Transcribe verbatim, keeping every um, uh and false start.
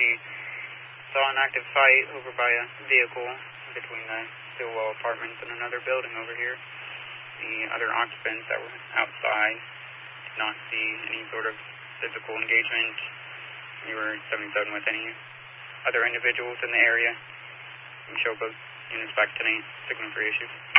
she saw an active fight over by a vehicle between the Stillwell Apartments and another building over here. The other occupants that were outside did not see any sort of physical engagement. We were seventy-seven with any other individuals in the area. We show both units back tonight, signal for issues.